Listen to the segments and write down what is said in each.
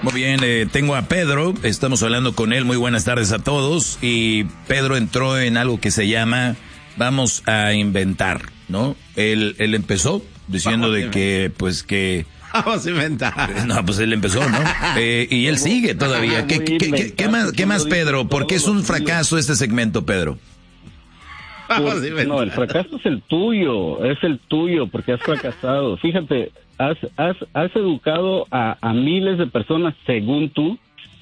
Muy bien, tengo a Pedro, estamos hablando con él, muy buenas tardes a todos, y Pedro entró en algo que se llama vamos a inventar, ¿no? Él empezó diciendo de que, pues que... Vamos a inventar. No, pues él empezó, ¿no? Y él sigue todavía. ¿Qué más, Pedro? ¿Por qué es un fracaso este segmento, Pedro? No, el fracaso es el tuyo, porque has fracasado. Fíjate, has educado a miles de personas según tú,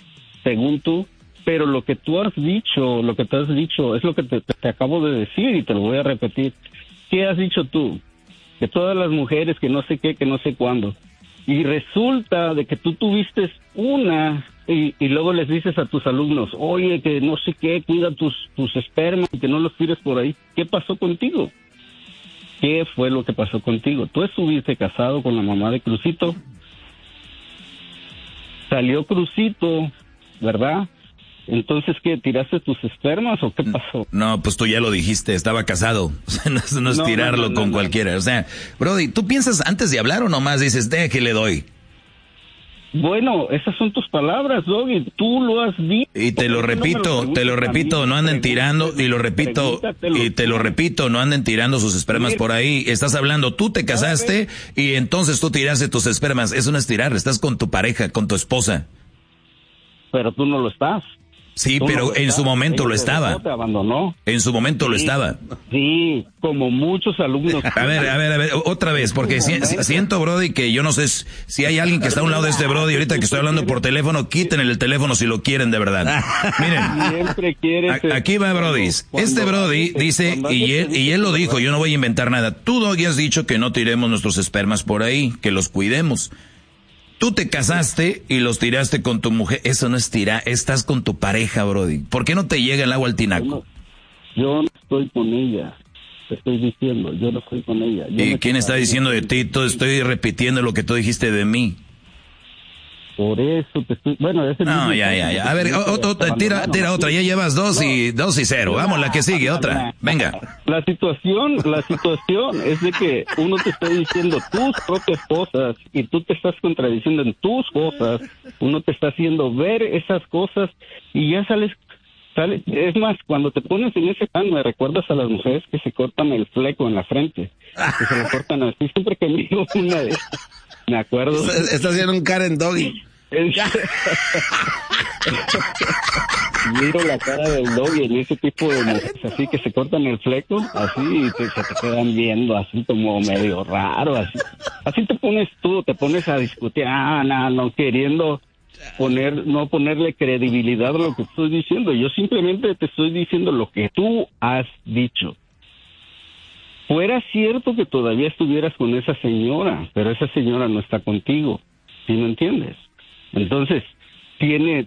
pero lo que tú has dicho, es lo que te acabo de decir y te lo voy a repetir. ¿Qué has dicho tú? Que todas las mujeres, que no sé qué, que no sé cuándo. Y resulta de que tú tuviste una y luego les dices a tus alumnos, oye, que no sé qué, cuida tus espermas y que no los tires por ahí. ¿Qué pasó contigo? ¿Qué fue lo que pasó contigo? Tú estuviste casado con la mamá de Crucito. Salió Crucito, ¿verdad? Entonces, ¿qué? ¿Tiraste tus espermas o qué pasó? No, pues tú ya lo dijiste, estaba casado. O sea, no es tirarlo con cualquiera. O sea, Brody, ¿tú piensas antes de hablar o nomás dices, que le doy? Bueno, esas son tus palabras, Doggy. Tú lo has dicho. Y te lo repito, no anden tirando, y te lo repito, no anden tirando sus espermas por ahí. Estás hablando, tú te casaste y entonces tú tiraste tus espermas. Eso no es tirar, estás con tu pareja, con tu esposa. Pero tú no lo estás. Sí, pero en su momento lo estaba. Te abandonó. En su momento lo estaba. Sí, como muchos alumnos. A ver, otra vez, porque siento, Brody, que yo no sé si hay alguien que está a un lado de este Brody, ahorita que estoy hablando por teléfono, quítenle el teléfono si lo quieren de verdad. Miren, aquí va Brody. Este Brody dice, y él lo dijo, yo no voy a inventar nada. Tú, Doggy, has dicho que no tiremos nuestros espermas por ahí, que los cuidemos. Tú te casaste y los tiraste con tu mujer. Eso no es tirar, estás con tu pareja, Brody. ¿Por qué no te llega el agua al tinaco? Yo no estoy con ella. Te estoy diciendo, yo no estoy con ella. ¿Y quién está diciendo de ti? Estoy repitiendo lo que tú dijiste de mí. Por eso te estoy... Bueno, ese... No, ya. A ver, tira otra. Ya llevas 2 y 0. Vamos, la que sigue, otra. Venga. La situación es de que uno te está diciendo tus propias cosas y tú te estás contradiciendo en tus cosas. Uno te está haciendo ver esas cosas y ya sale. Es más, cuando te pones en ese plan, me recuerdas a las mujeres que se cortan el fleco en la frente. Que se lo cortan así. Siempre que miro una de esas, me acuerdo. Está haciendo un Karen Doggy. Miro la cara del Doggy en ese tipo de mujeres así que se cortan el fleco así y se te quedan viendo así como medio raro, así te pones a discutir, no queriendo no ponerle credibilidad a lo que estoy diciendo. Yo simplemente te estoy diciendo lo que tú has dicho. Fuera cierto que todavía estuvieras con esa señora, pero esa señora no está contigo, ¿sí me entiendes? Entonces, tiene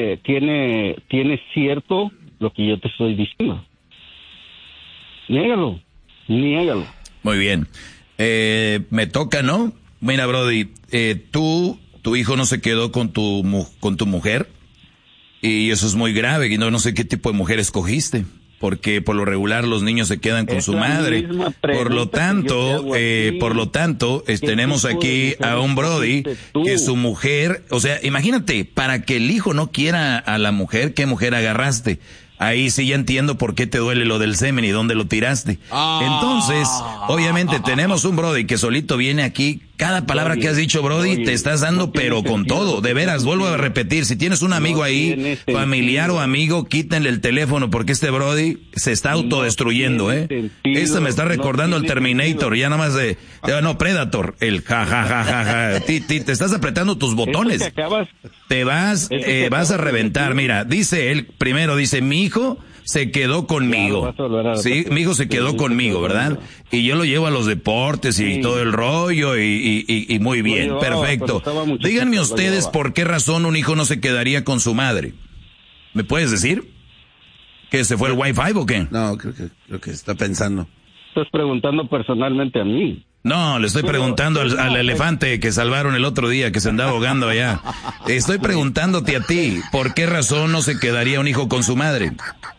cierto lo que yo te estoy diciendo. Niégalo. Muy bien. Me toca, ¿no? Mira, Brody, tu hijo no se quedó con tu mujer, y eso es muy grave, y no sé qué tipo de mujer escogiste. Porque por lo regular los niños se quedan con su madre. Por lo tanto, tenemos aquí a un Brody que su mujer, o sea, imagínate, para que el hijo no quiera a la mujer, ¿qué mujer agarraste? Ahí sí ya entiendo por qué te duele lo del semen y dónde lo tiraste. Entonces, obviamente tenemos un Brody que solito viene aquí. Cada palabra que has dicho, Brody, te estás dando pero con todo. De veras, vuelvo a repetir, si tienes un amigo ahí, familiar o amigo, quítenle el teléfono porque este Brody se está autodestruyendo, Este me está recordando el Terminator, ya nada más Predator, el ja. Te estás apretando tus botones. Te vas a reventar. Mira, dice él, primero dice, mi hijo se quedó conmigo. Sí, mi hijo se quedó conmigo, ¿verdad? Y yo lo llevo a los deportes y todo el rollo y muy bien, perfecto. Díganme ustedes por qué razón un hijo no se quedaría con su madre. ¿Me puedes decir? ¿Que se fue el Wi-Fi o qué? No, creo que está pensando. Estás preguntando personalmente a mí. No, le estoy preguntando al elefante que salvaron el otro día, que se andaba ahogando allá. Estoy preguntándote a ti, ¿por qué razón no se quedaría un hijo con su madre?